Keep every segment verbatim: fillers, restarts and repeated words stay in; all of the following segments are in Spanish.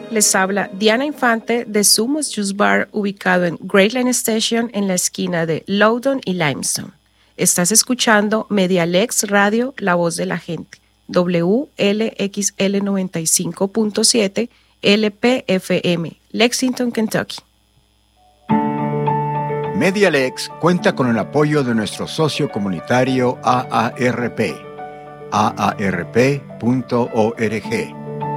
Les habla Diana Infante de Sumos Juice Bar, ubicado en Great Line Station en la esquina de Loudoun y Limestone. Estás escuchando Medialex Radio, La Voz de la Gente, W L X L noventa y cinco punto siete L P F M, Lexington, Kentucky. Medialex cuenta con el apoyo de nuestro socio comunitario A A R P, A A R P punto org.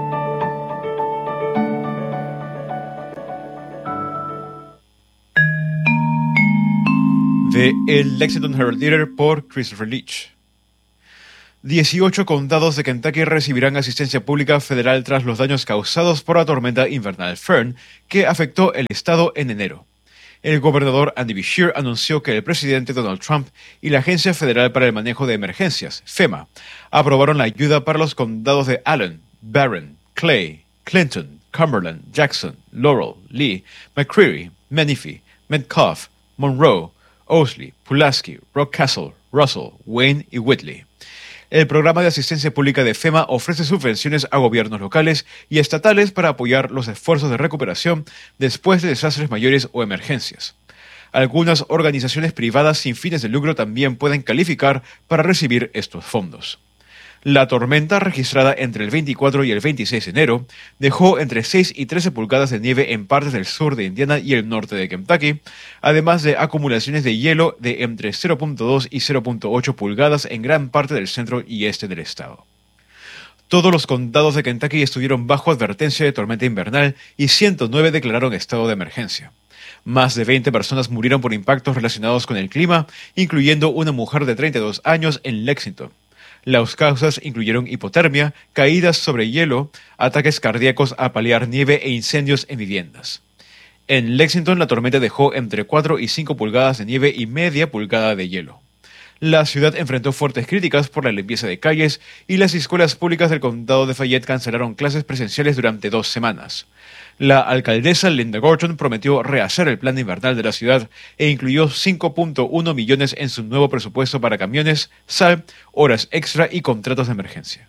De El Lexington Herald Leader por Christopher Leach. dieciocho condados de Kentucky recibirán asistencia pública federal tras los daños causados por la tormenta invernal Fern, que afectó el estado en enero. El gobernador Andy Beshear anunció que el presidente Donald Trump y la Agencia Federal para el Manejo de Emergencias, FEMA, aprobaron la ayuda para los condados de Allen, Barron, Clay, Clinton, Cumberland, Jackson, Laurel, Lee, McCreary, Menifee, Metcalfe, Monroe, Owsley, Pulaski, Rockcastle, Russell, Wayne y Whitley. El programa de asistencia pública de FEMA ofrece subvenciones a gobiernos locales y estatales para apoyar los esfuerzos de recuperación después de desastres mayores o emergencias. Algunas organizaciones privadas sin fines de lucro también pueden calificar para recibir estos fondos. La tormenta, registrada entre el veinticuatro y el veintiséis de enero, dejó entre seis y trece pulgadas de nieve en partes del sur de Indiana y el norte de Kentucky, además de acumulaciones de hielo de entre cero punto dos y cero punto ocho pulgadas en gran parte del centro y este del estado. Todos los condados de Kentucky estuvieron bajo advertencia de tormenta invernal y ciento nueve declararon estado de emergencia. Más de veinte personas murieron por impactos relacionados con el clima, incluyendo una mujer de treinta y dos años en Lexington. Las causas incluyeron hipotermia, caídas sobre hielo, ataques cardíacos al paliar nieve e incendios en viviendas. En Lexington, la tormenta dejó entre cuatro y cinco pulgadas de nieve y media pulgada de hielo. La ciudad enfrentó fuertes críticas por la limpieza de calles y las escuelas públicas del condado de Fayette cancelaron clases presenciales durante dos semanas. La alcaldesa Linda Gorton prometió rehacer el plan invernal de la ciudad e incluyó cinco punto uno millones en su nuevo presupuesto para camiones, sal, horas extra y contratos de emergencia.